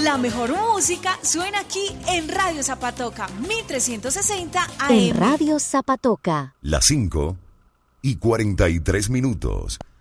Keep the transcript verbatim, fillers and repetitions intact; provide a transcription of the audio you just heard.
La mejor música suena aquí en Radio Zapatoca, mil trescientos sesenta A M. En Radio Zapatoca. Las cinco y cuarenta y tres minutos.